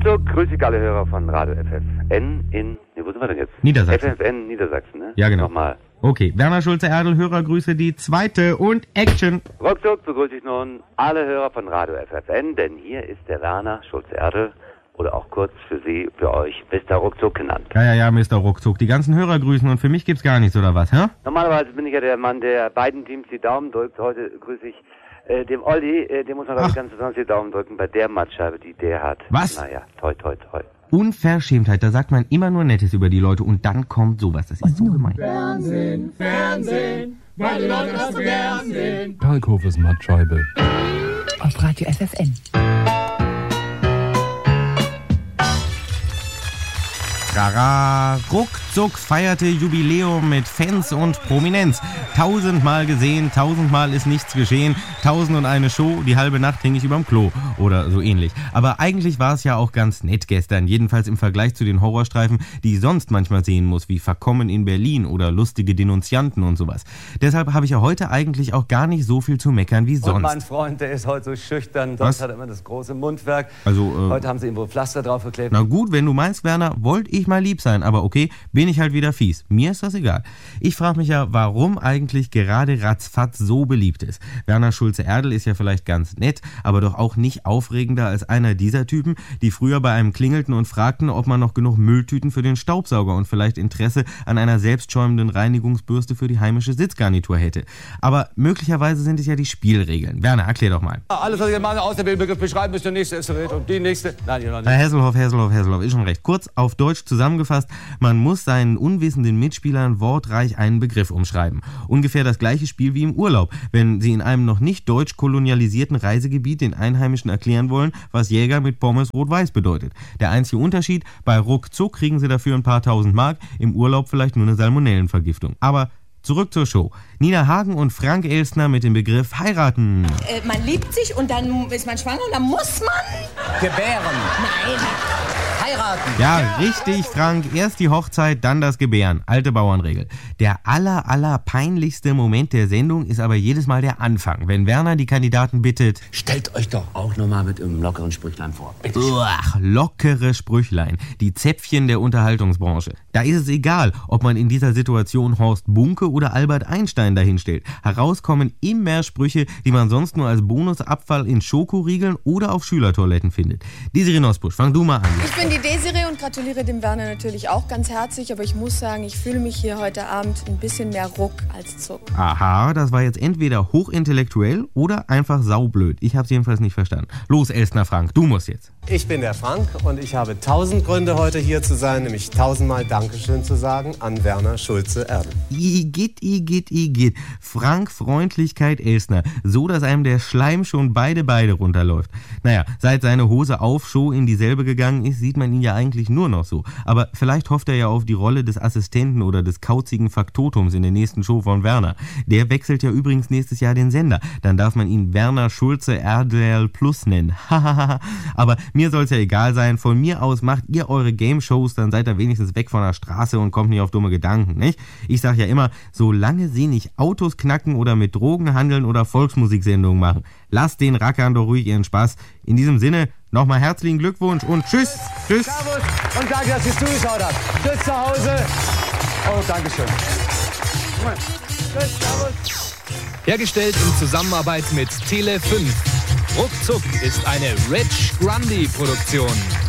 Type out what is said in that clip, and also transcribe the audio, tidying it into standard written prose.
Ruckzuck, grüße ich alle Hörer von Radio FFN in, wo sind wir denn jetzt? Niedersachsen. FFN Niedersachsen, ne? Ja, genau. Nochmal. Okay, Werner Schulze-Erdel, Hörergrüße, die zweite und Action. Ruckzuck begrüße ich nun alle Hörer von Radio FFN, denn hier ist der Werner Schulze-Erdel, oder auch kurz für Sie, für euch, Mr. Ruckzuck genannt. Ja, Mr. Ruckzuck. Die ganzen Hörer grüßen und für mich gibt's gar nichts, oder was, hä? Normalerweise bin ich ja der Mann, der beiden Teams die Daumen drückt. Heute grüße ich dem Olli, dem muss man glaube ich ganz besonders die Daumen drücken bei der Mattscheibe, die der hat. Was? Naja, toi. Unverschämtheit, da sagt man immer nur Nettes über die Leute und dann kommt sowas. Das ist so gemein. Fernsehen, weil die Leute das so gern sehen. Kalkhofes Mattscheibe. Auf Radio FFN. Rara, Ruckzuck feierte Jubiläum mit Fans und Prominenz. 1000-mal gesehen, 1000-mal ist nichts geschehen. 1001 Show, die halbe Nacht hing ich überm Klo. Oder so ähnlich. Aber eigentlich war es ja auch ganz nett gestern. Jedenfalls im Vergleich zu den Horrorstreifen, die ich sonst manchmal sehen muss, wie Verkommen in Berlin oder lustige Denunzianten und sowas. Deshalb habe ich ja heute eigentlich auch gar nicht so viel zu meckern wie sonst. Und mein Freund, der ist heute so schüchtern. Sonst hat er immer das große Mundwerk. Also, heute haben sie ihm wohl Pflaster draufgeklebt. Na gut, wenn du meinst, Werner, wollte ich mal lieb sein, aber okay, bin ich halt wieder fies. Mir ist das egal. Ich frage mich ja, warum eigentlich gerade Ratzfatz so beliebt ist. Werner Schulze-Erdel ist ja vielleicht ganz nett, aber doch auch nicht aufregender als einer dieser Typen, die früher bei einem klingelten und fragten, ob man noch genug Mülltüten für den Staubsauger und vielleicht Interesse an einer selbstschäumenden Reinigungsbürste für die heimische Sitzgarnitur hätte. Aber möglicherweise sind es ja die Spielregeln. Werner, erklär doch mal. Alles, was ich mal aus dem Begriff beschreiben müsste, der nächste ist und die nächste. Nein, ihr noch nicht. Herr Hesselhoff, ist schon recht. Kurz auf Deutsch zusammengefasst, man muss seinen unwissenden Mitspielern wortreich einen Begriff umschreiben. Ungefähr das gleiche Spiel wie im Urlaub, wenn sie in einem noch nicht deutsch kolonialisierten Reisegebiet den Einheimischen erklären wollen, was Jäger mit Pommes rot-weiß bedeutet. Der einzige Unterschied, bei Ruckzuck kriegen sie dafür ein paar tausend Mark, im Urlaub vielleicht nur eine Salmonellenvergiftung. Aber zurück zur Show. Nina Hagen und Frank Elstner mit dem Begriff heiraten. Man liebt sich und dann ist man schwanger und dann muss man... Gebären. Nein. Heiraten. Ja, richtig, Frank. Erst die Hochzeit, dann das Gebären. Alte Bauernregel. Der aller peinlichste Moment der Sendung ist aber jedes Mal der Anfang, wenn Werner die Kandidaten bittet: Stellt euch doch auch nochmal mit einem lockeren Sprüchlein vor. Bitte. Ach, lockere Sprüchlein. Die Zäpfchen der Unterhaltungsbranche. Da ist es egal, ob man in dieser Situation Horst Bunke oder Albert Einstein dahinstellt. Herauskommen immer Sprüche, die man sonst nur als Bonusabfall in Schokoriegeln oder auf Schülertoiletten findet. Desiree Nosbusch, fang du mal an. Ich bin die Desiree und gratuliere dem Werner natürlich auch ganz herzlich, aber ich muss sagen, ich fühle mich hier heute Abend ein bisschen mehr Ruck als Zuck. Aha, das war jetzt entweder hochintellektuell oder einfach saublöd. Ich hab's jedenfalls nicht verstanden. Los, Elstner Frank, du musst jetzt. Ich bin der Frank und ich habe 1000 Gründe, heute hier zu sein, nämlich 1000-mal Dankeschön zu sagen an Werner Schulze-Erdel. Igitt. Frank Freundlichkeit Elstner. So, dass einem der Schleim schon beide runterläuft. Naja, seit seine Hose auf Show in dieselbe gegangen ist, sieht man ihn ja eigentlich nur noch so. Aber vielleicht hofft er ja auf die Rolle des Assistenten oder des kauzigen Faktotums in der nächsten Show von Werner. Der wechselt ja übrigens nächstes Jahr den Sender. Dann darf man ihn Werner Schulze-Erdel Plus nennen. Aber mir soll's ja egal sein. Von mir aus macht ihr eure Game-Shows, dann seid ihr wenigstens weg von der Straße und kommt nicht auf dumme Gedanken, nicht? Ich sag ja immer, solange sie nicht Autos knacken oder mit Drogen handeln oder Volksmusiksendungen machen, lasst den Rackern doch ruhig ihren Spaß. In diesem Sinne, nochmal herzlichen Glückwunsch und tschüss. Servus und danke, dass ihr zugeschaut habt. Tschüss zu Hause und Dankeschön. Tschüss, servus. Hergestellt in Zusammenarbeit mit Tele5. Ruckzuck ist eine Rich Grundy Produktion.